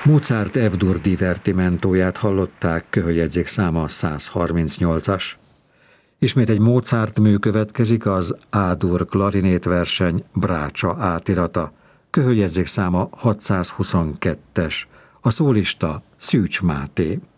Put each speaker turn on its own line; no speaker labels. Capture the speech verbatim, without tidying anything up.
Mozart F-dur divertimentóját hallották, köhöljegyzék száma száz harmincnyolcas. Ismét egy Mozart mű következik, az A-dur klarinétverseny Brácsa átirata, köhöljegyzék száma hatszázhuszonkettes. A szólista Szűcs Máté.